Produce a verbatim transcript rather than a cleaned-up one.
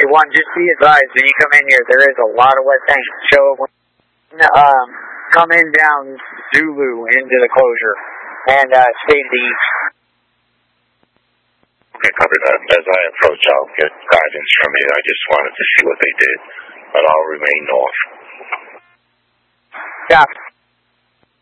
Hey, one, just be advised, when you come in here, there is a lot of wet tanks. So, um, coming down Zulu into the closure, and uh, stay to the east. Okay, copy that. As I approach, I'll get guidance from you. I just wanted to see what they did, but I'll remain north. Copy.